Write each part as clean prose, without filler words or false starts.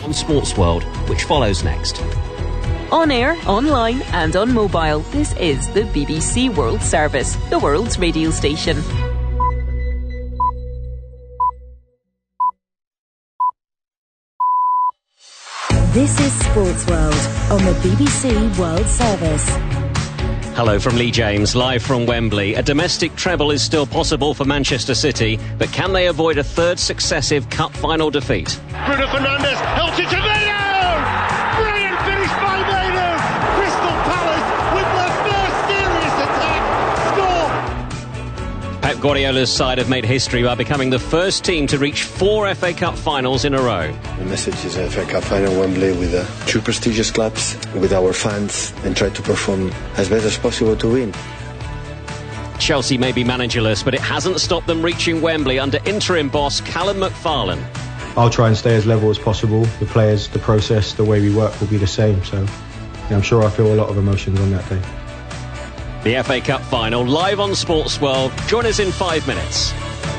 on Sports World, which follows next. On air, online and on mobile, this is the BBC World Service, the world's radio station. This is Sports World on the BBC World Service. Hello from Lee James, live from Wembley. A domestic treble is still possible for Manchester City, but can they avoid a third successive cup final defeat? Bruno Fernandes, helps it to Maino! Brilliant finish by Maino! Crystal Palace with their first serious attack. Score! Pep Guardiola's side have made history by becoming the first team to reach 4 FA Cup finals in a row. The message is a FA Cup final Wembley with two prestigious clubs, with our fans, and try to perform as best as possible to win. Chelsea may be managerless, but it hasn't stopped them reaching Wembley under interim boss Callum McFarlane. I'll try and stay as level as possible. The players, the process, the way we work will be the same. So I'm sure I feel a lot of emotions on that day. The FA Cup final, live on Sports World. Join us in 5 minutes.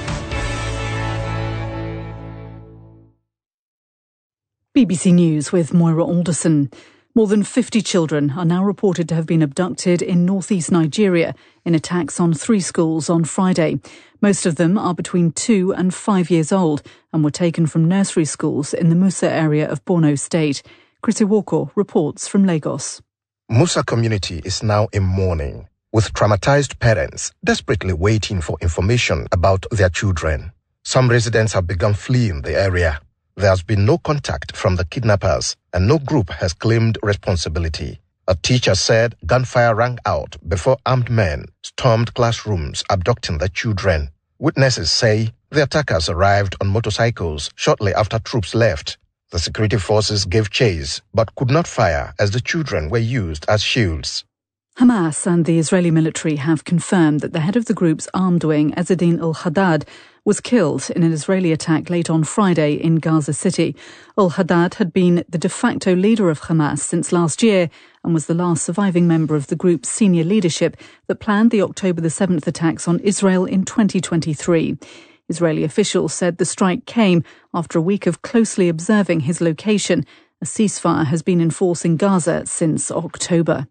BBC News with Moira Alderson. More than 50 children are now reported to have been abducted in northeast Nigeria in attacks on 3 schools on Friday. Most of them are between 2 and 5 years old and were taken from nursery schools in the Musa area of Borno State. Chris Iwoko reports from Lagos. Musa community is now in mourning, with traumatized parents desperately waiting for information about their children. Some residents have begun fleeing the area. There has been no contact from the kidnappers and no group has claimed responsibility. A teacher said gunfire rang out before armed men stormed classrooms abducting the children. Witnesses say the attackers arrived on motorcycles shortly after troops left. The security forces gave chase but could not fire as the children were used as shields. Hamas and the Israeli military have confirmed that the head of the group's armed wing, Ezzedine al-Haddad, was killed in an Israeli attack late on Friday in Gaza City. Al-Haddad had been the de facto leader of Hamas since last year and was the last surviving member of the group's senior leadership that planned the October the 7th attacks on Israel in 2023. Israeli officials said the strike came after a week of closely observing his location. A ceasefire has been in force in Gaza since October.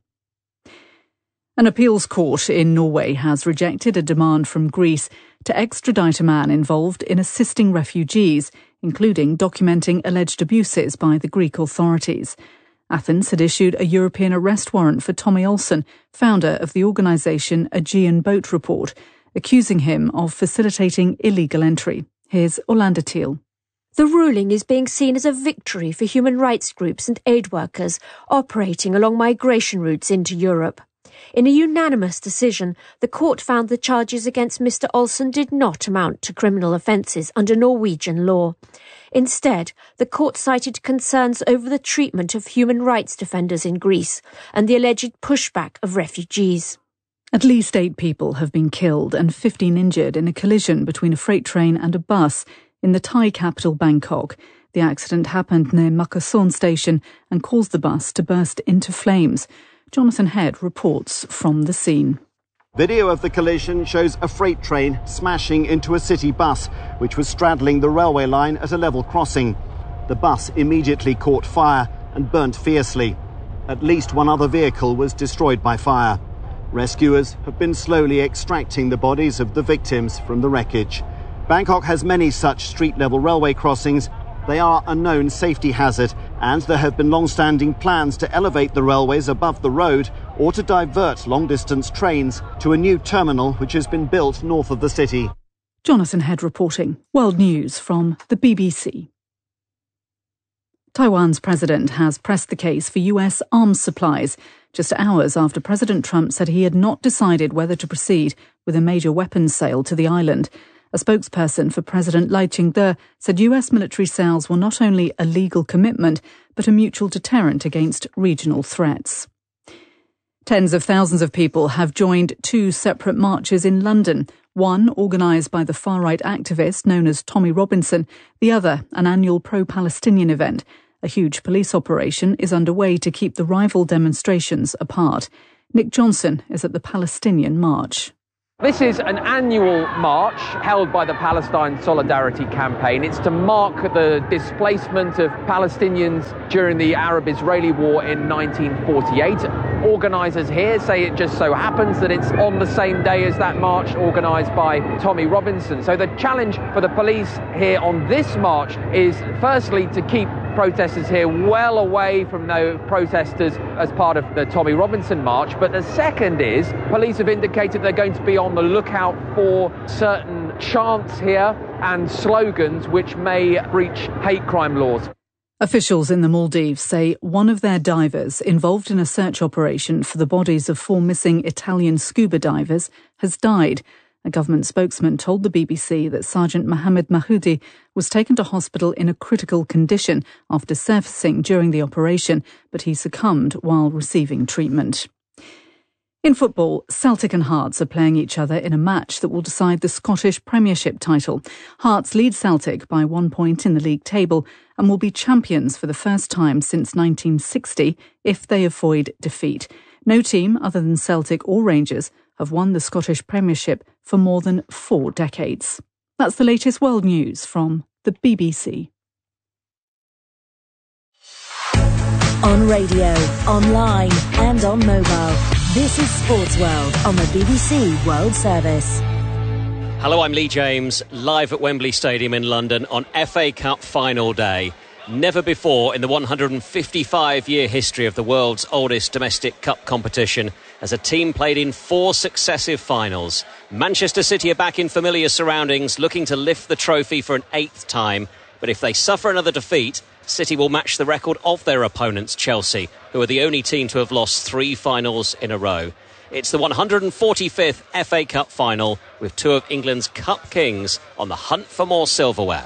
An appeals court in Norway has rejected a demand from Greece to extradite a man involved in assisting refugees, including documenting alleged abuses by the Greek authorities. Athens had issued a European arrest warrant for Tommy Olsen, founder of the organisation Aegean Boat Report, accusing him of facilitating illegal entry. Here's Orlando Teal. The ruling is being seen as a victory for human rights groups and aid workers operating along migration routes into Europe. In a unanimous decision, the court found the charges against Mr. Olsen did not amount to criminal offences under Norwegian law. Instead, the court cited concerns over the treatment of human rights defenders in Greece and the alleged pushback of refugees. At least 8 people have been killed and 15 injured in a collision between a freight train and a bus in the Thai capital Bangkok. The accident happened near Makasson station and caused the bus to burst into flames. Jonathan Head reports from the scene. Video of the collision shows a freight train smashing into a city bus, which was straddling the railway line at a level crossing. The bus immediately caught fire and burnt fiercely. At least 1 other vehicle was destroyed by fire. Rescuers have been slowly extracting the bodies of the victims from the wreckage. Bangkok has many such street-level railway crossings. They are a known safety hazard, and there have been long-standing plans to elevate the railways above the road or to divert long-distance trains to a new terminal which has been built north of the city. Jonathan Head reporting. World News from the BBC. Taiwan's president has pressed the case for US arms supplies, just hours after President Trump said he had not decided whether to proceed with a major weapons sale to the island. A spokesperson for President Lai Ching-te said US military sales were not only a legal commitment, but a mutual deterrent against regional threats. Tens of thousands of people have joined 2 separate marches in London, one organised by the far-right activist known as Tommy Robinson, the other an annual pro-Palestinian event. A huge police operation is underway to keep the rival demonstrations apart. Nick Johnson is at the Palestinian march. This is an annual march held by the Palestine Solidarity Campaign. It's to mark the displacement of Palestinians during the Arab-Israeli War in 1948. Organisers here say it just so happens that it's on the same day as that march organised by Tommy Robinson. So the challenge for the police here on this march is firstly to keep protesters here well away from the protesters as part of the Tommy Robinson march. But the second is police have indicated they're going to be on the lookout for certain chants here and slogans which may breach hate crime laws. Officials in the Maldives say one of their divers involved in a search operation for the bodies of 4 missing Italian scuba divers has died. A government spokesman told the BBC that Sergeant Mohammed Mahoudi was taken to hospital in a critical condition after surfacing during the operation, but he succumbed while receiving treatment. In football, Celtic and Hearts are playing each other in a match that will decide the Scottish Premiership title. Hearts lead Celtic by 1 point in the league table and will be champions for the first time since 1960 if they avoid defeat. No team other than Celtic or Rangers have won the Scottish Premiership for more than 4 decades. That's the latest world news from the BBC. On radio, online and on mobile. This is Sports World on the BBC World Service. Hello, I'm Lee James, live at Wembley Stadium in London on FA Cup final day. Never before in the 155-year history of the world's oldest domestic cup competition has a team played in 4 successive finals. Manchester City are back in familiar surroundings, looking to lift the trophy for an 8th time. But if they suffer another defeat, City will match the record of their opponents, Chelsea, who are the only team to have lost 3 finals in a row. It's the 145th FA Cup final, with 2 of England's cup kings on the hunt for more silverware.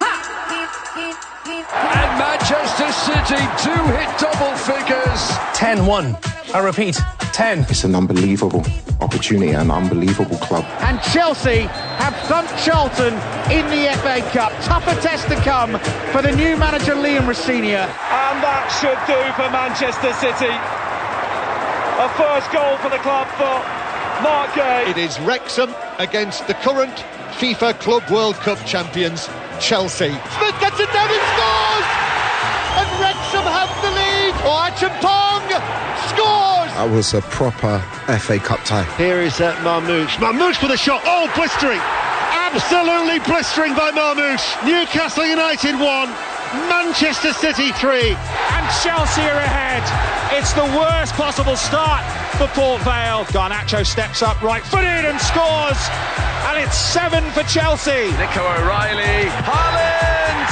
And Manchester City do hit double figures. 10-1. I repeat, 10. It's an unbelievable opportunity, an unbelievable club. And Chelsea have thumped Charlton in the FA Cup. Tougher test to come for the new manager Liam Rosenior. And that should do for Manchester City. A first goal for the club for Mark Gay. It is Wrexham against the current FIFA Club World Cup champions, Chelsea. Smith gets it down and scores! And Wrexham have the lead! Acheampong scores! That was a proper FA Cup tie. Here is Marmoush. Marmoush with a shot. Oh, blistering! Absolutely blistering by Marmoush. Newcastle United 1, Manchester City 3. And Chelsea are ahead. It's the worst possible start for Port Vale. Garnacho steps up, right-footed and scores. And it's 7 for Chelsea. Nico O'Reilly. Haaland!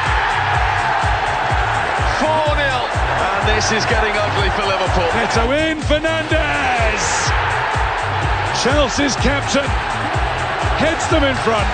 4-0. And this is getting ugly for Liverpool. Neto in, Fernandes. Chelsea's captain heads them in front.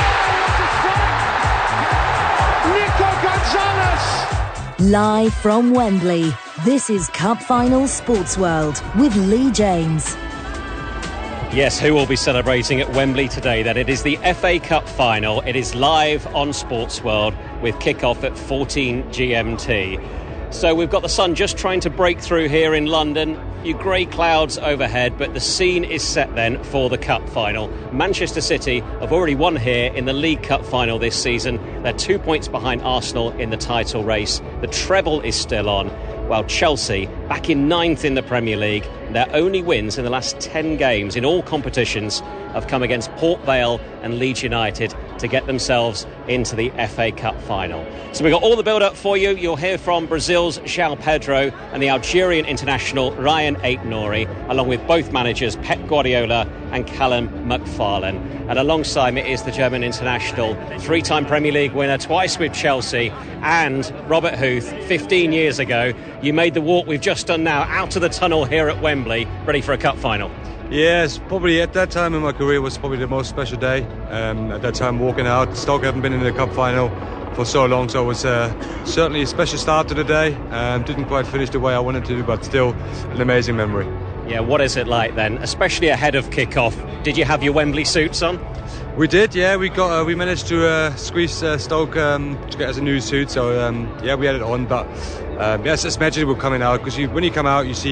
Nico Gonzalez! Live from Wembley, this is Cup Final Sports World with Lee James. Yes, who will be celebrating at Wembley today then? It is the FA Cup final. It is live on Sports World with kick-off at 14 GMT. So we've got the sun just trying to break through here in London. A few grey clouds overhead, but the scene is set then for the Cup final. Manchester City have already won here in the League Cup final this season. They're 2 points behind Arsenal in the title race. The treble is still on, while Chelsea, back in 9th in the Premier League, their only wins in the last 10 games in all competitions have come against Port Vale and Leeds United to get themselves into the FA Cup final. So we've got all the build-up for you. You'll hear from Brazil's João Pedro and the Algerian international Ryan Aït-Nouri, along with both managers Pep Guardiola and Callum McFarlane. And alongside me is the German international, 3-time Premier League winner, twice with Chelsea, and Robert Huth. 15 years ago, you made the walk we've just done now out of the tunnel here at Wembley, ready for a cup final. Yes, probably at that time in my career was probably the most special day. At that time, walking out, Stoke haven't been in the cup final for so long, so it was certainly a special start to the day. Didn't quite finish the way I wanted to, but still an amazing memory. Yeah, what is it like then, especially ahead of kick-off? Did you have your Wembley suits on? We did, yeah. We managed to squeeze Stoke to get us a new suit, so yeah, we had it on. But yes, it's magical coming out, because when you come out, you see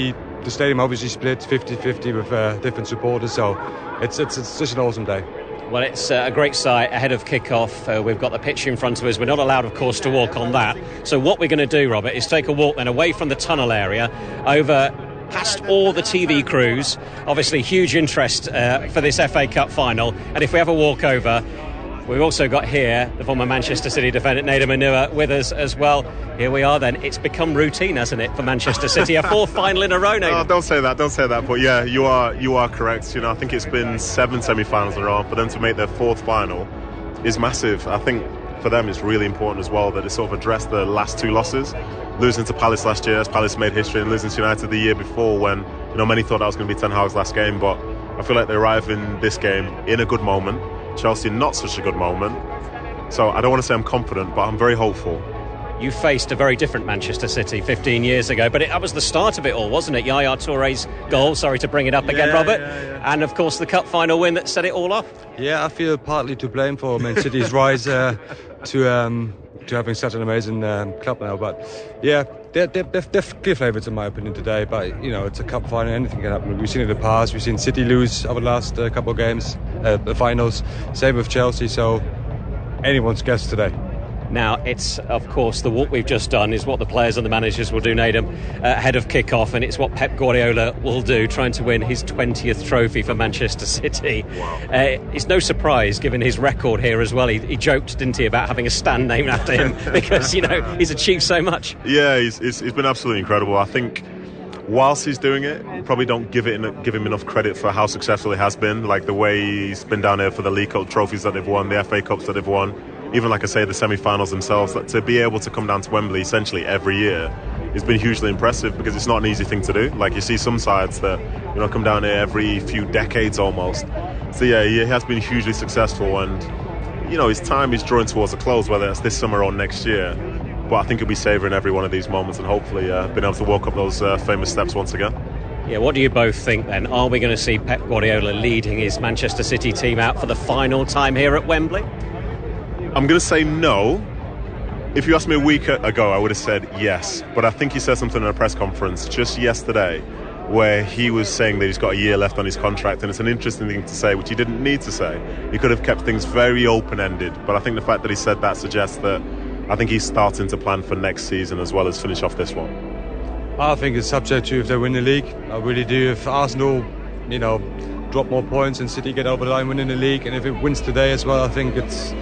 the stadium obviously split 50-50 with different supporters, so it's just an awesome day. Well, it's a great sight ahead of kick-off. We've got the pitch in front of us. We're not allowed, of course, to walk on that. So what we're going to do, Robert, is take a walk then away from the tunnel area, over past all the TV crews. Obviously, huge interest for this FA Cup final. And if we have a walk over, we've also got here the former Manchester City defender, Nedum Onuoha, with us as well. Here we are then. It's become routine, hasn't it, for Manchester City? A fourth final in a row, Nedum. Oh, don't say that. But yeah, you are correct. I think it's been 7 semi-finals in a row. For them to make their fourth final is massive. I think for them it's really important as well that they sort of address the last 2 losses. Losing to Palace last year, as Palace made history, and losing to United the year before, when many thought that was going to be Ten Hag's last game. But I feel like they arrive in this game in a good moment. Chelsea not such a good moment. So I don't want to say I'm confident, but I'm very hopeful. You faced a very different Manchester City 15 years ago, but that was the start of it all, wasn't it? Yaya Touré's goal, sorry to bring it up again, Robert. Yeah. And of course the cup final win that set it all off. Yeah, I feel partly to blame for Man City's rise to having such an amazing club now. But yeah, they're clear favourites in my opinion today. But it's a cup final, anything can happen. We've seen it in the past. We've seen City lose over the last couple of games, the finals. Same with Chelsea. So anyone's guess today. Now, it's, of course, the walk we've just done is what the players and the managers will do, Nedum, ahead of kick-off, and it's what Pep Guardiola will do, trying to win his 20th trophy for Manchester City. Wow. It's no surprise, given his record here as well. He joked, didn't he, about having a stand named after him because, he's achieved so much. Yeah, he's been absolutely incredible. I think whilst he's doing it, you probably don't give him enough credit for how successful he has been, like the way he's been down here for the League Cup trophies that they've won, the FA Cups that they've won. Even, like I say, the semi-finals themselves, to be able to come down to Wembley essentially every year has been hugely impressive, because it's not an easy thing to do. Like, you see some sides that come down here every few decades almost. So yeah, he has been hugely successful, and his time is drawing towards a close, whether it's this summer or next year. But I think he'll be savouring every one of these moments, and hopefully being able to walk up those famous steps once again. Yeah, what do you both think then? Are we going to see Pep Guardiola leading his Manchester City team out for the final time here at Wembley? I'm going to say no. If you asked me a week ago, I would have said yes. But I think he said something in a press conference just yesterday where he was saying that he's got a year left on his contract, and it's an interesting thing to say, which he didn't need to say. He could have kept things very open-ended, but I think the fact that he said that suggests that I think he's starting to plan for next season as well as finish off this one. I think it's subject to if they win the league. I really do. If Arsenal, drop more points and City get over the line winning the league, and if it wins today as well, I think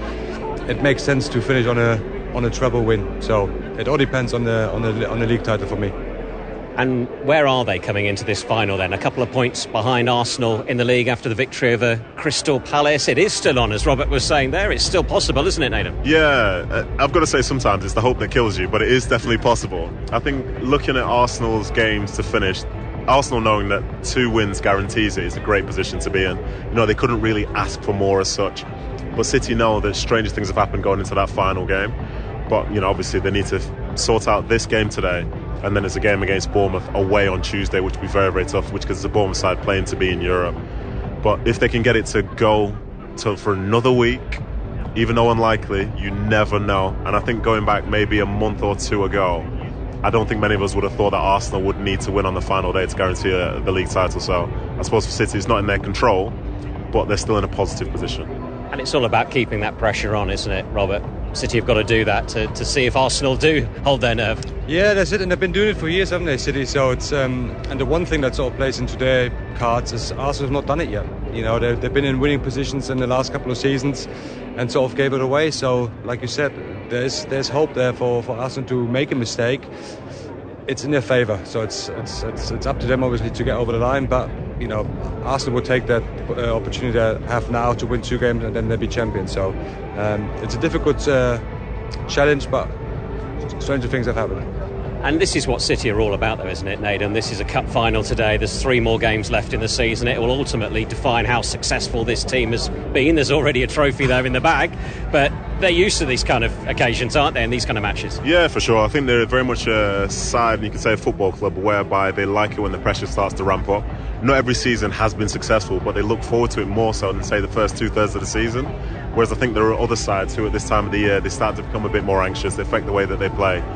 it makes sense to finish on a treble win. So it all depends on the league title for me. And where are they coming into this final then? A couple of points behind Arsenal in the league after the victory over Crystal Palace. It is still on, as Robert was saying there. It's still possible, isn't it, Nedum? Yeah, I've got to say sometimes it's the hope that kills you, but it is definitely possible. I think looking at Arsenal's games to finish, Arsenal knowing that 2 wins guarantees it is a great position to be in. They couldn't really ask for more as such. But City know that stranger things have happened going into that final game. But, obviously they need to sort out this game today. And then there's a game against Bournemouth away on Tuesday, which will be very, very tough, because it's a Bournemouth side playing to be in Europe. But if they can get it to go for another week, even though unlikely, you never know. And I think going back maybe a month or 2 ago, I don't think many of us would have thought that Arsenal would need to win on the final day to guarantee the league title. So I suppose for City, it's not in their control, but they're still in a positive position. And it's all about keeping that pressure on, isn't it, Robert? City have got to do that to see if Arsenal do hold their nerve. Yeah, that's it, and they've been doing it for years, haven't they, City? So it's and the one thing that sort of plays into their cards is Arsenal have not done it yet. They've been in winning positions in the last couple of seasons and sort of gave it away. So, like you said, there's hope there for Arsenal to make a mistake. It's in their favour, so it's up to them obviously to get over the line. But Arsenal will take that opportunity they have now to win 2 games and then they'll be champions. So it's a difficult challenge, but stranger things have happened. And this is what City are all about, though, isn't it, Nedum? This is a cup final today. There's 3 more games left in the season. It will ultimately define how successful this team has been. There's already a trophy there in the bag, but they're used to these kind of occasions, aren't they, in these kind of matches? Yeah, for sure. I think they're very much a side, and you could say a football club, whereby they like it when the pressure starts to ramp up. Not every season has been successful, but they look forward to it more so than, say, the first 2/3 of the season. Whereas I think there are other sides who, at this time of the year, they start to become a bit more anxious. They affect the way that they play.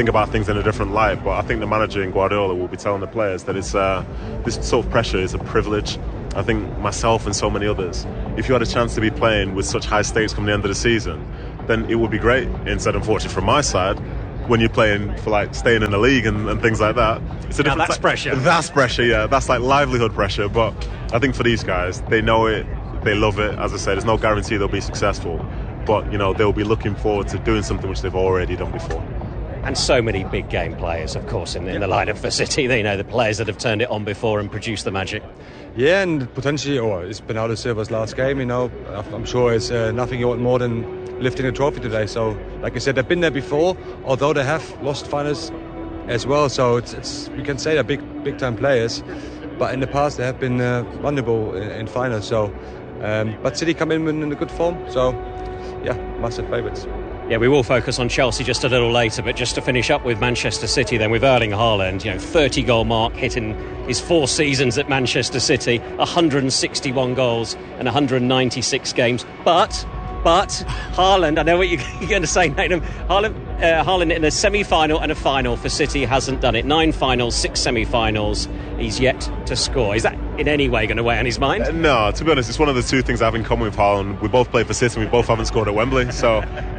think about things in a different light. But I think the manager in Guardiola will be telling the players that it's this sort of pressure is a privilege. I think myself and so many others, if you had a chance to be playing with such high stakes come the end of the season, then it would be great. Instead, unfortunately, from my side, when you're playing for like staying in the league and things like that, it's a different. That's pressure. That's pressure, yeah. That's like livelihood pressure. But I think for these guys, they know it, they love it. As I said, there's no guarantee they'll be successful, but they'll be looking forward to doing something which they've already done before. And so many big game players, of course, in the lineup for City. They know the players that have turned it on before and produced the magic. Yeah, and potentially, it's Bernardo Silva's last game. I'm sure it's nothing you want more than lifting a trophy today. So, like I said, they've been there before, although they have lost finals as well. So it's we can say they're big time players, but in the past they have been vulnerable in finals. So, but City come in a good form. So, yeah, massive favourites. Yeah, we will focus on Chelsea just a little later, but just to finish up with Manchester City then, with Erling Haaland, 30-goal mark hitting his 4 seasons at Manchester City, 161 goals and 196 games. But Haaland, I know what you're going to say, Nathan. Haaland in a semi-final and a final for City hasn't done it. 9 finals, 6 semi-finals. He's yet to score. Is that in any way going to weigh on his mind? No, to be honest, it's one of the two things I have in common with Haaland. We both play for City and we both haven't scored at Wembley. So,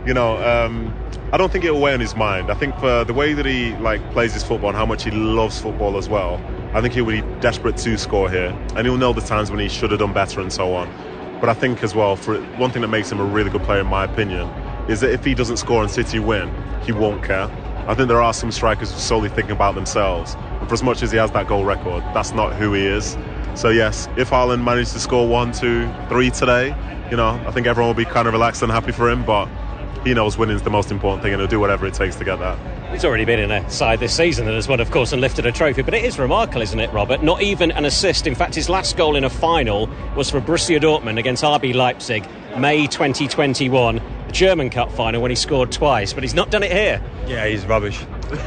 I don't think it'll weigh on his mind. I think for the way that he plays his football and how much he loves football as well, I think he'll be desperate to score here. And he'll know the times when he should have done better and so on. But I think as well, for one thing that makes him a really good player in my opinion, is that if he doesn't score and City win, he won't care. I think there are some strikers solely thinking about themselves. And for as much as he has that goal record, that's not who he is. So yes, if Haaland managed to score 1, 2, 3 today, I think everyone will be kind of relaxed and happy for him. But he knows winning is the most important thing and he'll do whatever it takes to get that. He's already been in a side this season and has won, of course, and lifted a trophy. But it is remarkable, isn't it, Robert? Not even an assist. In fact, his last goal in a final was for Borussia Dortmund against RB Leipzig, May 2021, the German Cup final, when he scored twice. But he's not done it here. Yeah, he's rubbish.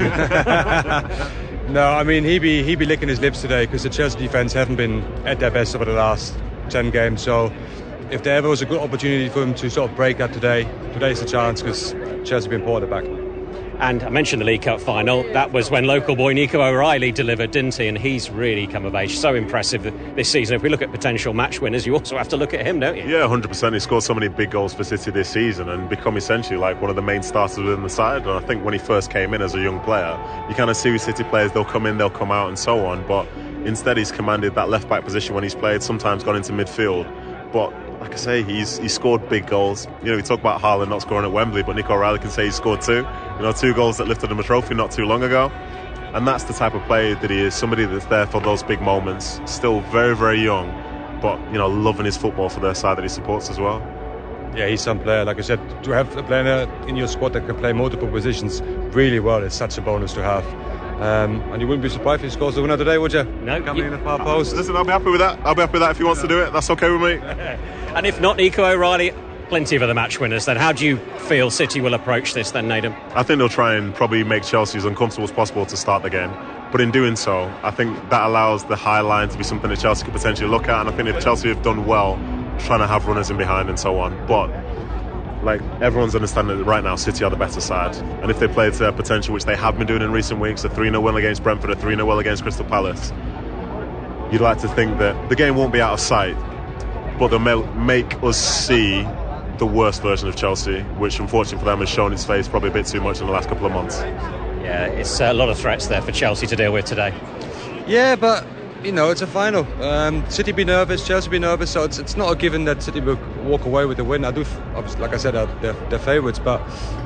No, I mean, he'd be licking his lips today because the Chelsea defence haven't been at their best over the last 10 games. So if there ever was a good opportunity for him to sort of break that today's the chance, because Chelsea have been poor at the back. And I mentioned the League Cup final. That was when local boy Nico O'Reilly delivered, didn't he? And he's really come of age. So impressive this season. If we look at potential match winners, you also have to look at him, don't you? Yeah, 100%. He scored so many big goals for City this season and become essentially like one of the main starters within the side. And I think when he first came in as a young player, you kind of see with City players, they'll come in, they'll come out and so on. But instead, he's commanded that left-back position when he's played, sometimes gone into midfield. But like I say, he's scored big goals. We talk about Haaland not scoring at Wembley, but Nico O'Reilly can say he scored 2. 2 goals that lifted him a trophy not too long ago. And that's the type of player that he is, somebody that's there for those big moments, still very, very young, but, loving his football for their side that he supports as well. Yeah, he's some player. Like I said, to have a player in your squad that can play multiple positions really well is such a bonus to have. And you wouldn't be surprised if he scores the winner today, would you? No. Coming in the far post. Listen, I'll be happy with that. If he wants to do it. That's okay with me. And if not Nico O'Reilly, plenty of other match winners then. How do you feel City will approach this then, Nathan? I think they'll try and probably make Chelsea as uncomfortable as possible to start the game. But in doing so, I think that allows the high line to be something that Chelsea could potentially look at. And I think if Chelsea have done well, trying to have runners in behind and so on. But everyone's understanding that right now City are the better side, and if they play to their potential, which they have been doing in recent weeks, a 3-0 win against Brentford, a 3-0 win against Crystal Palace, you'd like to think that the game won't be out of sight, but they'll make us see the worst version of Chelsea, which unfortunately for them has shown its face probably a bit too much in the last couple of months. Yeah, it's a lot of threats there for Chelsea to deal with today. Yeah, but it's a final. City be nervous, Chelsea be nervous, so it's not a given that City will walk away with the win. I do, like I said, they're favourites, but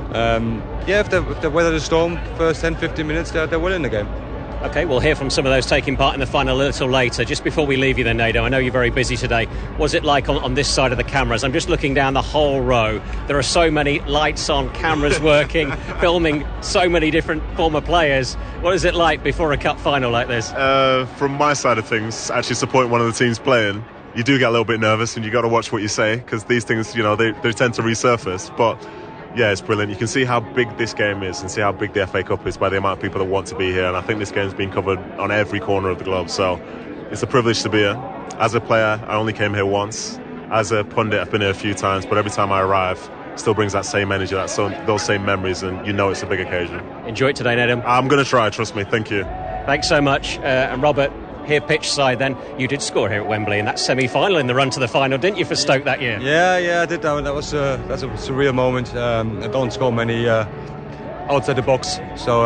if they weather the storm first 10-15 minutes, they're winning the game. OK, we'll hear from some of those taking part in the final a little later. Just before we leave you then, Nato, I know you're very busy today. What's it like on this side of the cameras? I'm just looking down the whole row. There are so many lights on, cameras working, filming so many different former players. What is it like before a cup final like this? From my side of things, actually supporting one of the teams playing, you do get a little bit nervous and you got to watch what you say, because these things, they tend to resurface. But yeah, it's brilliant. You can see how big this game is and see how big the FA Cup is by the amount of people that want to be here. And I think this game's been covered on every corner of the globe. So it's a privilege to be here. As a player, I only came here once. As a pundit, I've been here a few times. But every time I arrive, still brings that same energy, those same memories, and you know it's a big occasion. Enjoy it today, Nedum. I'm going to try, trust me. Thank you. Thanks so much. And Robert, here pitch side then, you did score here at Wembley in that semi-final in the run to the final, didn't you, for Stoke that year? Yeah, I did. That's a surreal moment. I don't score many outside the box, so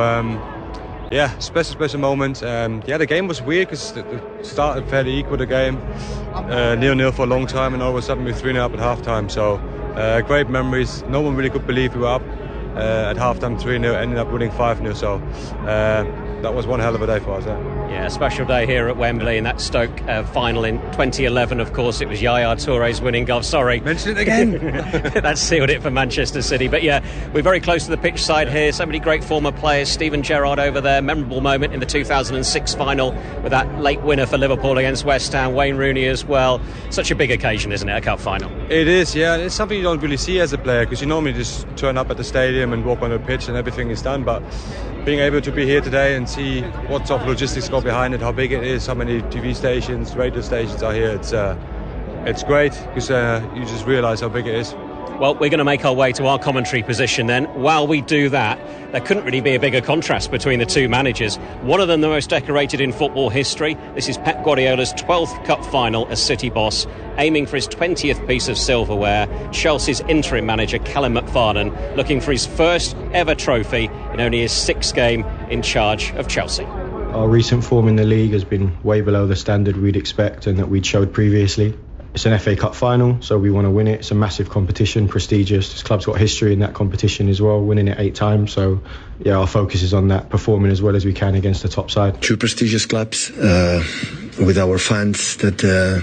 special moment. The game was weird because it started fairly equal, the game, 0-0 for a long time, and all of a sudden we're 3-0 up at half-time, so great memories. No one really could believe we were up at half-time 3-0, ended up winning 5-0, so that was one hell of a day for us. Yeah, a special day here at Wembley in that Stoke final in 2011. Of course, it was Yaya Touré's winning goal. Sorry, mention it again. That sealed it for Manchester City. But yeah, we're very close to the pitch side here. So many great former players. Steven Gerrard over there. Memorable moment in the 2006 final with that late winner for Liverpool against West Ham. Wayne Rooney as well. Such a big occasion, isn't it? A cup final. It is. Yeah, it's something you don't really see as a player because you normally just turn up at the stadium and walk on the pitch and everything is done. But being able to be here today and see what sort of logistics go behind it, how big it is, how many TV stations, radio stations are here, it's great because you just realise how big it is. Well, we're going to make our way to our commentary position then. While we do that, there couldn't really be a bigger contrast between the two managers. One of them the most decorated in football history. This is Pep Guardiola's 12th cup final as City boss, aiming for his 20th piece of silverware. Chelsea's interim manager, Callum McFarlane, looking for his first ever trophy in only his 6th game in charge of Chelsea. Our recent form in the league has been way below the standard we'd expect and that we'd showed previously. It's an FA Cup final, so we want to win it. It's a massive competition, prestigious. This club's got history in that competition as well, winning it 8 times. So, yeah, our focus is on that, performing as well as we can against the top side. 2 prestigious clubs with our fans that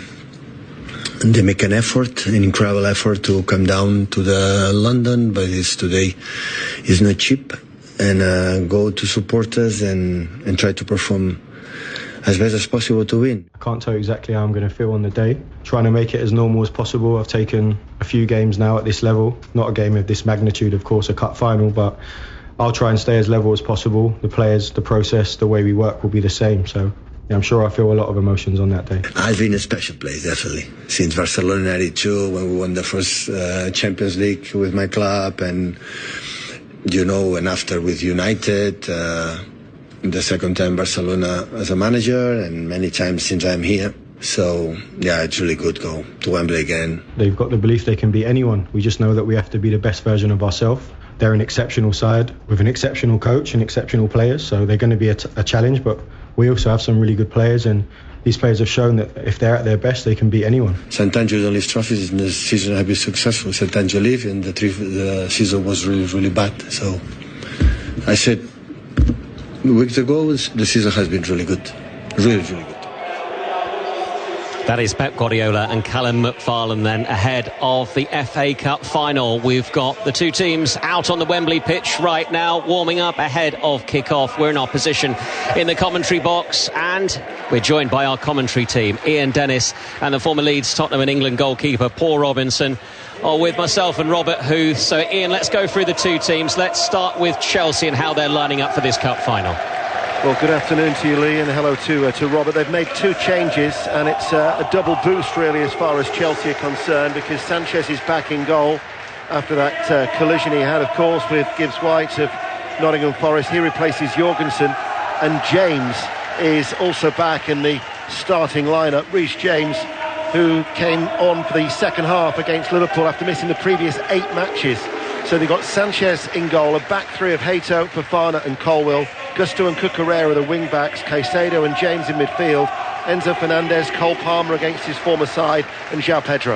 they make an incredible effort to come down to the London, but today is not cheap, and go to support us and try to perform as best as possible to win. I can't tell you exactly how I'm going to feel on the day. Trying to make it as normal as possible. I've taken a few games now at this level. Not a game of this magnitude, of course, a cup final, but I'll try and stay as level as possible. The players, the process, the way we work will be the same. So yeah, I'm sure I feel a lot of emotions on that day. I've been a special place, definitely. Since Barcelona 92, when we won the first Champions League with my club, and and after with United, the second time Barcelona as a manager, and many times since I'm here. So, yeah, it's really good to go to Wembley again. They've got the belief they can beat anyone. We just know that we have to be the best version of ourselves. They're an exceptional side with an exceptional coach and exceptional players, so they're going to be a challenge, but we also have some really good players, and these players have shown that if they're at their best, they can beat anyone. Sometimes you don't leave trophies and the season has been successful. Sometimes you leave and the season was really, really bad. So I said weeks ago, the season has been really good. Really, really good. That is Pep Guardiola and Callum McFarlane then ahead of the FA Cup final. We've got the two teams out on the Wembley pitch right now, warming up ahead of kick-off. We're in our position in the commentary box, and we're joined by our commentary team, Ian Dennis and the former Leeds, Tottenham and England goalkeeper Paul Robinson, with myself and Robert Huth. So Ian, let's go through the two teams. Let's start with Chelsea and how they're lining up for this cup final. Well, good afternoon to you, Lee, and hello to Robert. They've made 2 changes, and it's a double boost, really, as far as Chelsea are concerned, because Sanchez is back in goal after that collision he had, of course, with Gibbs White of Nottingham Forest. He replaces Jorgensen, and James is also back in the starting lineup. Reece James, who came on for the second half against Liverpool after missing the previous 8 matches. So they've got Sanchez in goal, a back 3 of Hato, Fofana and Colwill, Gusto and Cucurella the wing-backs, Caicedo and James in midfield, Enzo Fernandez, Cole Palmer against his former side, and João Pedro.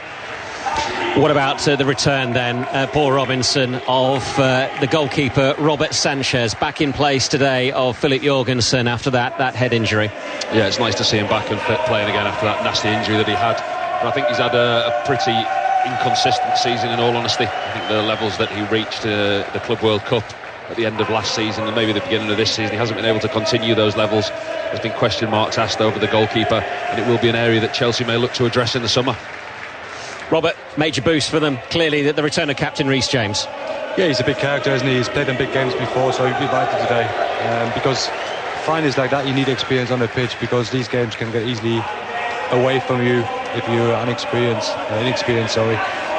What about the return then, Paul Robinson, of the goalkeeper Robert Sanchez, back in place today of Philip Jorgensen after that head injury? Yeah, it's nice to see him back and fit, playing again after that nasty injury that he had. But I think he's had a pretty inconsistent season, in all honesty. I think the levels that he reached the Club World Cup at the end of last season and maybe the beginning of this season, he hasn't been able to continue those levels. There's been question marks asked over the goalkeeper, and it will be an area that Chelsea may look to address in the summer. Robert, major boost for them, clearly, the return of captain Reece James. Yeah, he's a big character, isn't he? He's played in big games before, so he'll be vital today. Because finals like that, you need experience on the pitch, because these games can get easily away from you if you're inexperienced.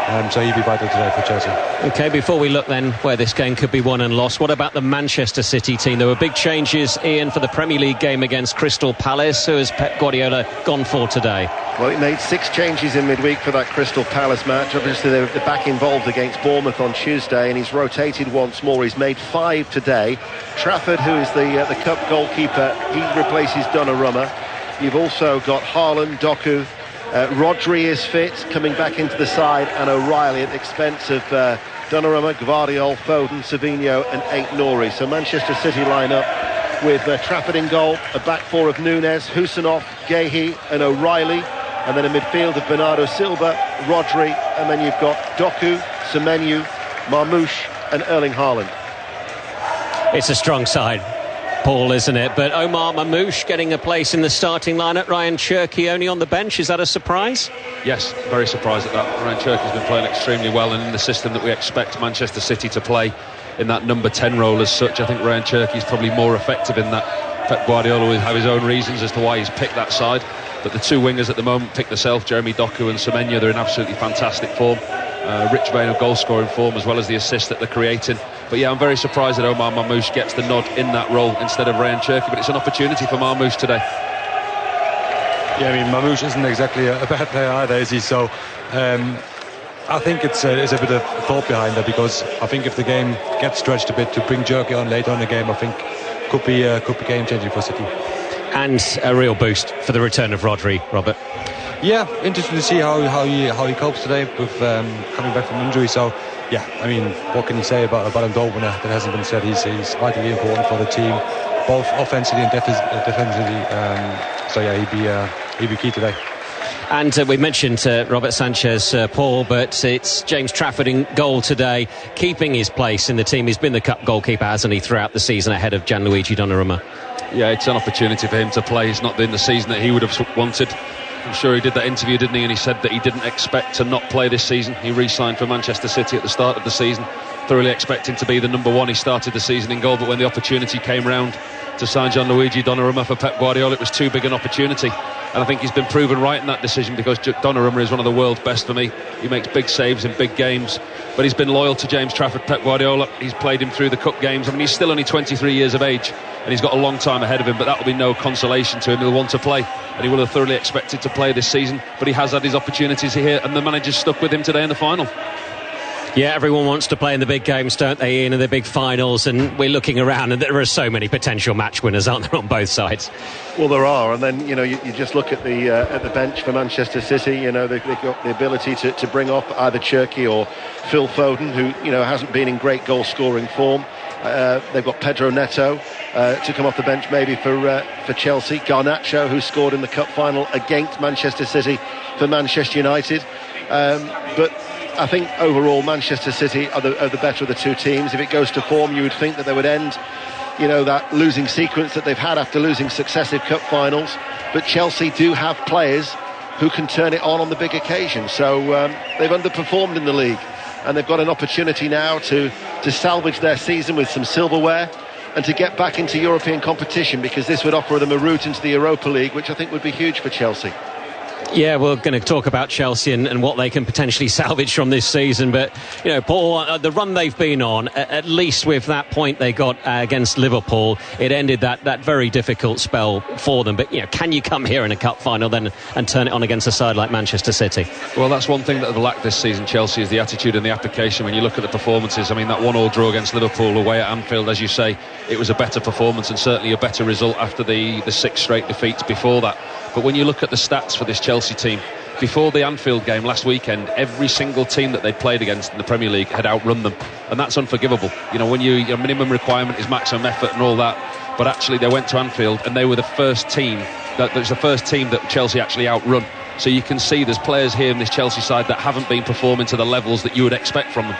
So he'll be vital today for Chelsea. OK, before we look then where this game could be won and lost, what about the Manchester City team? There were big changes, Ian, for the Premier League game against Crystal Palace. Who has Pep Guardiola gone for today? Well, he made 6 changes in midweek for that Crystal Palace match. Obviously, they're back involved against Bournemouth on Tuesday, and he's rotated once more. He's made 5 today. Trafford, who is the Cup goalkeeper, he replaces Donnarumma. You've also got Haaland, Doku. Rodri is fit, coming back into the side, and O'Reilly at the expense of Donnarumma, Gvardiol, Foden, Savinho and Aït-Nouri. So Manchester City line up with Trafford in goal, a back 4 of Nunes, Husanov, Guehi and O'Reilly, and then a midfield of Bernardo Silva, Rodri, and then you've got Doku, Semenyo, Marmoush and Erling Haaland. It's a strong side, Paul, isn't it? But Omar Marmoush getting a place in the starting lineup. Ryan Cherki only on the bench. Is that a surprise? Yes, very surprised at that. Ryan Cherki's been playing extremely well, and in the system that we expect Manchester City to play, in that number 10 role as such, I think Ryan Cherki's probably more effective in that. Pep Guardiola will have his own reasons as to why he's picked that side, but the 2 wingers at the moment, pick yourself, Jeremy Doku and Semenyo, they're in absolutely fantastic form. Rich vein of goal-scoring form, as well as the assists that they're creating. But yeah, I'm very surprised that Omar Marmoush gets the nod in that role instead of Ryan Cherki, but it's an opportunity for Marmoush today. Yeah, I mean, Marmoush isn't exactly a bad player either, is he? So I think it's a bit of thought behind that, because I think if the game gets stretched a bit, to bring Cherki on later on in the game, I think could be game-changing for City. And a real boost for the return of Rodri, Robert. Yeah, interesting to see how he copes today with coming back from injury. So, yeah, I mean, what can you say about a Ballon d'Or winner that hasn't been said? He's vitally important for the team, both offensively and defensively. So, yeah, he'd be key today. And we mentioned Robert Sanchez, Paul, but it's James Trafford in goal today, keeping his place in the team. He's been the Cup goalkeeper, hasn't he, throughout the season, ahead of Gianluigi Donnarumma. Yeah, it's an opportunity for him to play. He's not been the season that he would have wanted. I'm sure he did that interview, didn't he? And he said that he didn't expect to not play this season. He re-signed for Manchester City at the start of the season, thoroughly expecting to be the number 1. He started the season in goal, but when the opportunity came round to sign Gianluigi Donnarumma for Pep Guardiola, it was too big an opportunity. And I think he's been proven right in that decision, because Donnarumma is one of the world's best for me. He makes big saves in big games, but he's been loyal to James Trafford. Pep Guardiola, he's played him through the cup games. I mean, he's still only 23 years of age, and he's got a long time ahead of him, but that will be no consolation to him. He'll want to play, and he will have thoroughly expected to play this season, but he has had his opportunities here, and the manager's stuck with him today in the final. Yeah, everyone wants to play in the big games, don't they, Ian, in the big finals, and we're looking around and there are so many potential match winners, aren't there, on both sides? Well, there are, and then, you know, you just look at the bench for Manchester City. You know, they've got the ability to bring up either Cherki or Phil Foden, who, you know, hasn't been in great goal-scoring form. They've got Pedro Neto to come off the bench maybe for Chelsea. Garnacho, who scored in the cup final against Manchester City for Manchester United. But I think overall Manchester City are the better of the two teams. If it goes to form, you would think that they would end, you know, that losing sequence that they've had after losing successive cup finals. But Chelsea do have players who can turn it on the big occasion. So they've underperformed in the league, and they've got an opportunity now to salvage their season with some silverware and to get back into European competition, because this would offer them a route into the Europa League, which I think would be huge for Chelsea. Yeah, we're going to talk about Chelsea and what they can potentially salvage from this season. But, you know, Paul, the run they've been on, at least with that point they got against Liverpool, it ended that very difficult spell for them. But, you know, can you come here in a cup final then and turn it on against a side like Manchester City? Well, that's one thing that they've lacked this season, Chelsea, is the attitude and the application. When you look at the performances, I mean, that 1-1 draw against Liverpool away at Anfield, as you say, it was a better performance and certainly a better result after the 6 straight defeats before that. But when you look at the stats for this Chelsea team, before the Anfield game last weekend, every single team that they'd played against in the Premier League had outrun them, and that's unforgivable. You know, when your minimum requirement is maximum effort and all that, but actually they went to Anfield and they were the first team that Chelsea actually outrun. So you can see there's players here in this Chelsea side that haven't been performing to the levels that you would expect from them.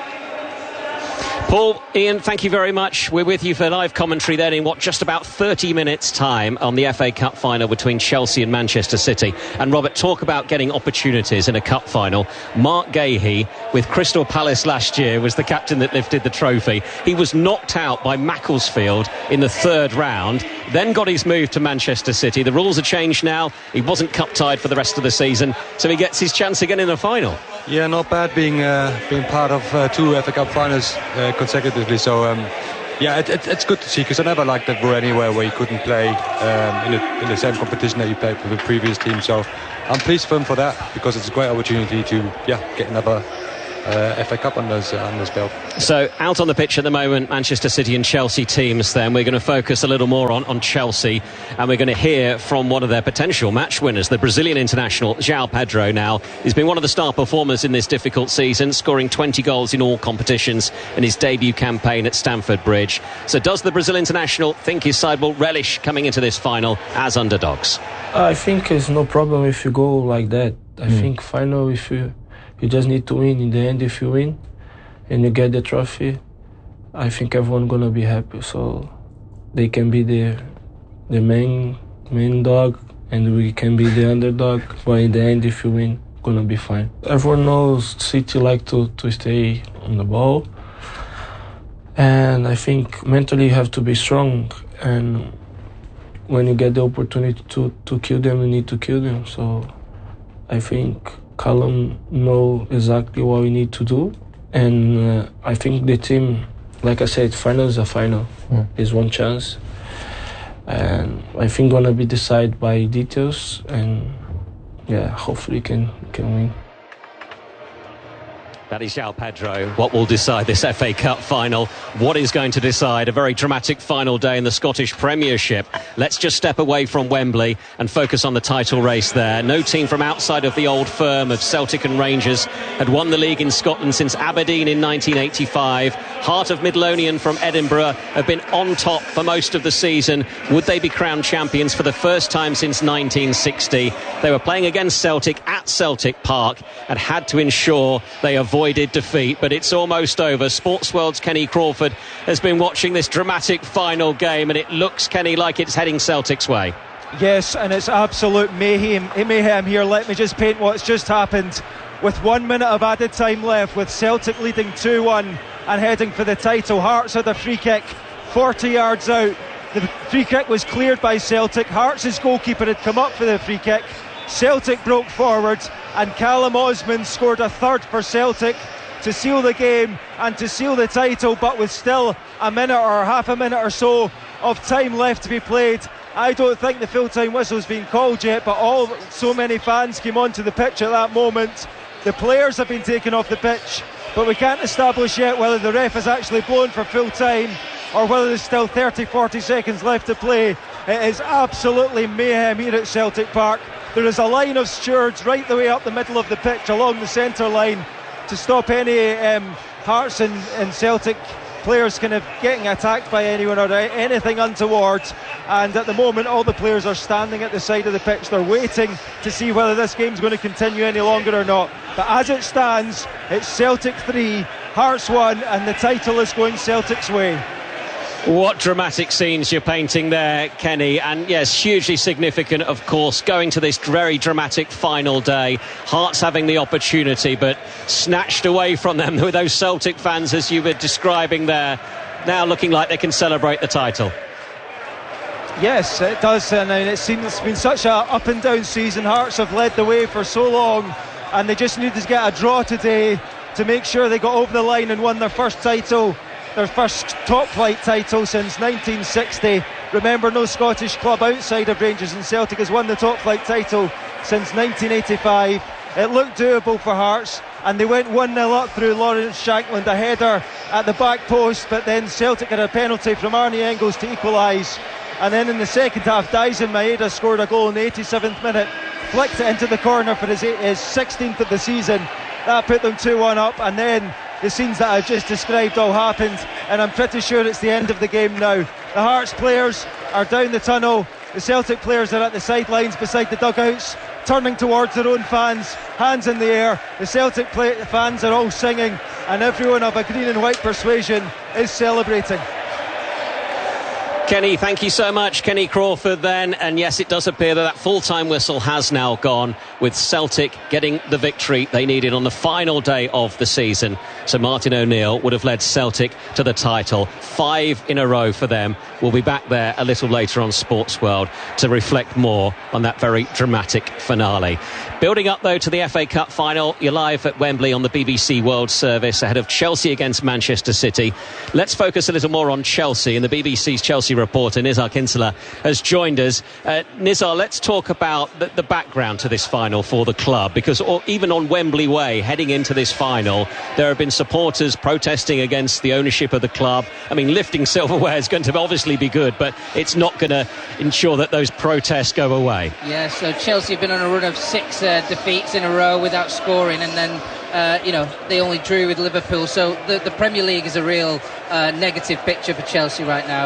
Paul, Ian, thank you very much. We're with you for live commentary then in just about 30 minutes time on the FA Cup final between Chelsea and Manchester City. And Robert, talk about getting opportunities in a cup final. Mark Guehi with Crystal Palace last year was the captain that lifted the trophy. He was knocked out by Macclesfield in the 3rd round, then got his move to Manchester City. The rules are changed now. He wasn't cup tied for the rest of the season, so he gets his chance again in the final. Yeah, not bad being part of 2 FA Cup finals consecutively. So it's good to see, because I never liked that we're anywhere where you couldn't play in the same competition that you played with the previous team. So I'm pleased for him for that, because it's a great opportunity to get another FA Cup on this belt. So out on the pitch at the moment, Manchester City and Chelsea teams. Then we're going to focus a little more on Chelsea, and we're going to hear from one of their potential match winners, the Brazilian international João Pedro. Now, he's been one of the star performers in this difficult season, scoring 20 goals in all competitions in his debut campaign at Stamford Bridge. So does the Brazil international think his side will relish coming into this final as underdogs? I think it's no problem if you go like that. I think final, if you just need to win. In the end, if you win and you get the trophy, I think everyone's gonna be happy. So they can be the main dog, and we can be the underdog. But in the end, if you win, gonna be fine. Everyone knows City like to stay on the ball, and I think mentally you have to be strong. And when you get the opportunity to kill them, you need to kill them. So I think Callum know exactly what we need to do, and I think the team, like I said, final is a final. It's one chance, and I think gonna be decided by details, and hopefully can win. That is João Pedro. What will decide this FA Cup final? What is going to decide a very dramatic final day in the Scottish Premiership? Let's just step away from Wembley and focus on the title race there. No team from outside of the old firm of Celtic and Rangers had won the league in Scotland since Aberdeen in 1985. Heart of Midlothian from Edinburgh have been on top for most of the season. Would they be crowned champions for the first time since 1960? They were playing against Celtic at Celtic Park and had to ensure they avoided defeat, but it's almost over. Sportsworld's Kenny Crawford has been watching this dramatic final game, and it looks, Kenny, like it's heading Celtic's way. Yes, and it's absolute mayhem here. Let me just paint what's just happened. With 1 minute of added time left, with Celtic leading 2-1 and heading for the title, Hearts had a free kick 40 yards out. The free kick was cleared by Celtic. Hearts' goalkeeper had come up for the free kick. Celtic broke forward, and Callum Osman scored a third for Celtic to seal the game and to seal the title, but with still a minute or half a minute or so of time left to be played. I don't think the full-time whistle's been called yet, but so many fans came onto the pitch at that moment. The players have been taken off the pitch, but we can't establish yet whether the ref has actually blown for full-time or whether there's still 30-40 seconds left to play. It is absolutely mayhem here at Celtic Park. There is a line of stewards right the way up the middle of the pitch along the centre line to stop any Hearts and Celtic players kind of getting attacked by anyone or anything untoward. And at the moment, all the players are standing at the side of the pitch. They're waiting to see whether this game's going to continue any longer or not. But as it stands, it's Celtic 3, Hearts 1, and the title is going Celtic's way. What dramatic scenes you're painting there, Kenny. And yes, hugely significant, of course, going to this very dramatic final day. Hearts having the opportunity, but snatched away from them with those Celtic fans, as you were describing there, now looking like they can celebrate the title. Yes, it does, and it's been such an up and down season. Hearts have led the way for so long, and they just needed to get a draw today to make sure they got over the line and won their first title, their first top flight title since 1960. Remember, no Scottish club outside of Rangers and Celtic has won the top flight title since 1985. It looked doable for Hearts, and they went 1-0 up through Lawrence Shankland, a header at the back post, but then Celtic had a penalty from Arnie Engels to equalise. And then in the second half, Daisen Maeda scored a goal in the 87th minute, flicked it into the corner for his 16th of the season. That put them 2-1 up, and then the scenes that I've just described all happened, and I'm pretty sure it's the end of the game now. The Hearts players are down the tunnel, the Celtic players are at the sidelines beside the dugouts, turning towards their own fans, hands in the air. The Celtic fans are all singing, and everyone of a green and white persuasion is celebrating. Kenny, thank you so much. Kenny Crawford then. And yes, it does appear that full-time whistle has now gone, with Celtic getting the victory they needed on the final day of the season. So Martin O'Neill would have led Celtic to the title. 5 in a row for them. We'll be back there a little later on Sports World to reflect more on that very dramatic finale. Building up, though, to the FA Cup final, you're live at Wembley on the BBC World Service ahead of Chelsea against Manchester City. Let's focus a little more on Chelsea, and the BBC's Chelsea reporter Nizar Kinsella has joined us. Nizar, let's talk about the background to this final for the club, because even on Wembley Way, heading into this final, there have been supporters protesting against the ownership of the club. I mean, lifting silverware is going to obviously be good, but it's not going to ensure that those protests go away. Yeah, so Chelsea have been on a run of 6 defeats in a row without scoring, and then they only drew with Liverpool. So the Premier League is a real negative picture for Chelsea right now.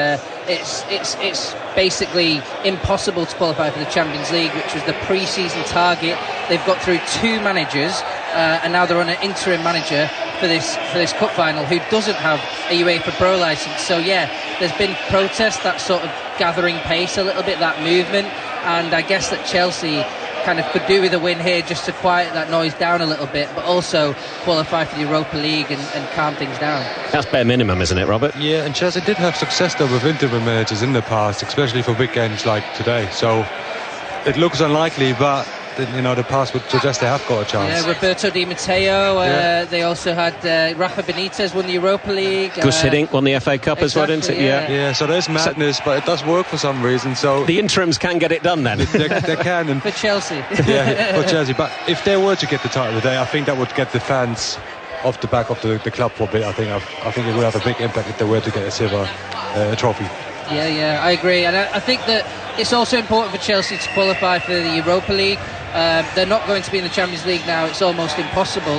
It's basically impossible to qualify for the Champions League, which was the pre-season target. They've got through 2 managers, and now they're on an interim manager for this cup final who doesn't have a UEFA Pro licence. So yeah, there's been protests, that sort of gathering pace a little bit, that movement, and I guess that Chelsea kind of could do with a win here just to quiet that noise down a little bit, but also qualify for the Europa League and calm things down. That's bare minimum, isn't it, Robert? Yeah, and Chelsea did have success though with interim managers in the past, especially for big games like today. So it looks unlikely, but the past would suggest they have got a chance. Yeah, Roberto Di Matteo. They also had Rafa Benitez won the Europa League. Gus Hiddink won the FA Cup as well, didn't it? Yeah. So there's madness, but it does work for some reason. So the interims can get it done then. They can. And for Chelsea. Yeah, for Chelsea. But if they were to get the title today, I think that would get the fans off the back of the club for a bit. I think it would have a big impact if they were to get a silver trophy. Yeah, I agree, and I think that it's also important for Chelsea to qualify for the Europa League. They're not going to be in the Champions League now. It's almost impossible.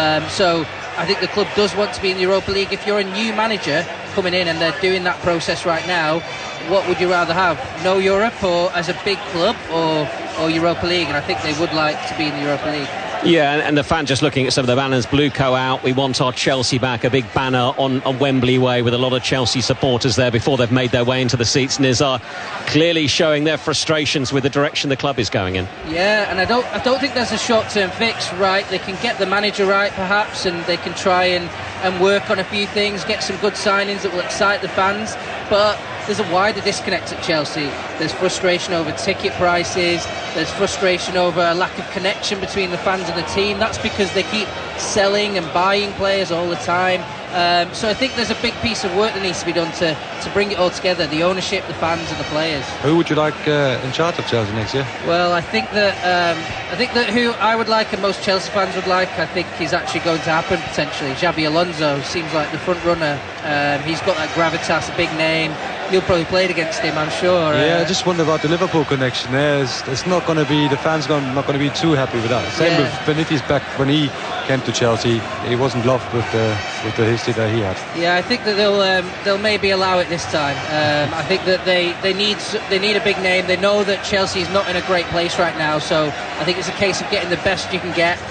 So I think the club does want to be in the Europa League. If you're a new manager coming in and they're doing that process right now, what would you rather have? No Europe, or as a big club, or Europa League? And I think they would like to be in the Europa League. Yeah, and the fan just looking at some of the banners, Blueco out, we want our Chelsea back, a big banner on Wembley Way with a lot of Chelsea supporters there before they've made their way into the seats. Nizar clearly showing their frustrations with the direction the club is going in. Yeah, and I don't think there's a short-term fix, right? They can get the manager right perhaps, and they can try and work on a few things, get some good signings that will excite the fans, but there's a wider disconnect at Chelsea. There's frustration over ticket prices, there's frustration over a lack of connection between the fans and the team. That's because they keep selling and buying players all the time. So I think there's a big piece of work that needs to be done to bring it all together, the ownership, the fans and the players. Who would you like in charge of Chelsea next year? Well, I think that who I would like and most Chelsea fans would like, I think is actually going to happen potentially. Xabi Alonso seems like the front runner. He's got that gravitas, a big name. You'll probably played against him, I'm sure. Yeah, I just wonder about the Liverpool connection there. It's not going to be, the fans not going to be too happy with that. Same with Benitez back when he came to Chelsea. He wasn't loved with the history that he had. Yeah, I think that they'll maybe allow it this time. I think that they need a big name. They know that Chelsea is not in a great place right now, so I think it's a case of getting the best you can get.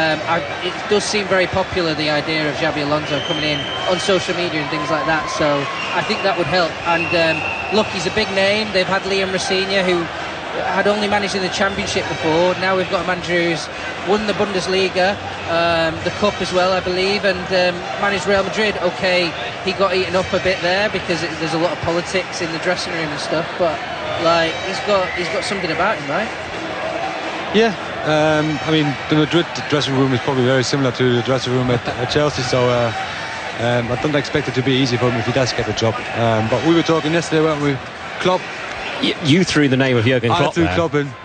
It does seem very popular, the idea of Xabi Alonso coming in on social media and things like that, so I think that would help. And look, he's a big name. They've had Liam Rosenior, who had only managed in the Championship before. Now we've got a manager who's won the Bundesliga, the Cup as well, I believe, and managed Real Madrid. Okay, he got eaten up a bit there because there's a lot of politics in the dressing room and stuff, but he's got something about him, right? Yeah. I mean, the Madrid dressing room is probably very similar to the dressing room at Chelsea, so I don't expect it to be easy for him if he does get the job. But we were talking yesterday, weren't we? Klopp. You threw the name of Jurgen Klopp. I threw Klopp in.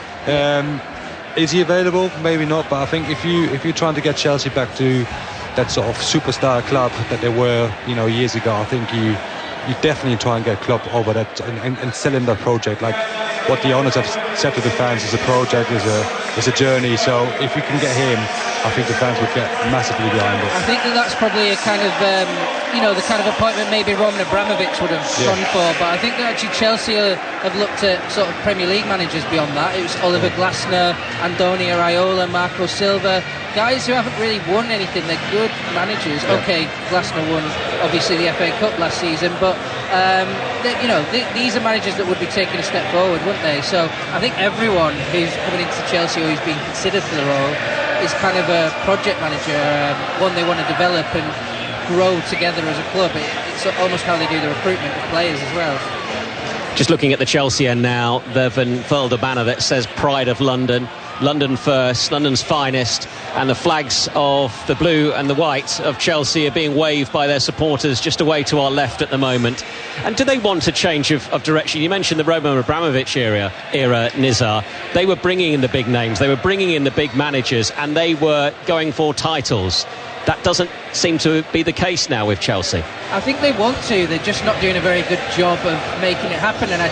Is he available? Maybe not. But I think if you're trying to get Chelsea back to that sort of superstar club that they were, years ago, I think you definitely try and get Klopp over that and sell him that project. Like what the owners have said to the fans is a project, is a journey. So if you can get him, I think the fans would get massively behind it. I think that's probably a kind of the kind of appointment maybe Roman Abramovich would have gone for, but I think that actually Chelsea have looked at sort of Premier League managers beyond that. It was Oliver Glasner, Andoni Iraola, Marco Silva, guys who haven't really won anything. They're good managers. Okay, Glasner won obviously the FA Cup last season, but these are managers that would be taking a step forward, wouldn't they? So I think everyone who's coming into Chelsea or who's being considered for the role is kind of a project manager, one they want to develop and grow together as a club. It's almost how they do the recruitment of players as well. Just looking at the Chelsea end now, they've unfurled a banner that says Pride of London, London first, London's finest, and the flags of the blue and the white of Chelsea are being waved by their supporters just away to our left at the moment. And do they want a change of direction? You mentioned the Roman Abramovich era, Nizar. They were bringing in the big names, they were bringing in the big managers, and they were going for titles. That doesn't seem to be the case now with Chelsea. I think they want to. They're just not doing a very good job of making it happen. And I